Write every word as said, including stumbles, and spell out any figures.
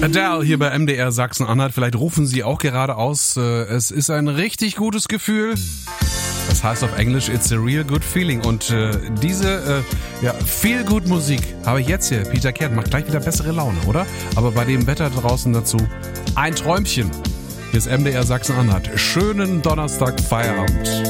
Adele hier bei M D R Sachsen-Anhalt. Vielleicht rufen Sie auch gerade aus. Es ist ein richtig gutes Gefühl. Das heißt auf Englisch, it's a real good feeling. Und äh, diese äh, ja, Feel-Good-Musik habe ich jetzt hier. Peter Kern macht gleich wieder bessere Laune, oder? Aber bei dem Wetter draußen dazu ein Träumchen. Hier ist M D R Sachsen-Anhalt. Schönen Donnerstag, Feierabend.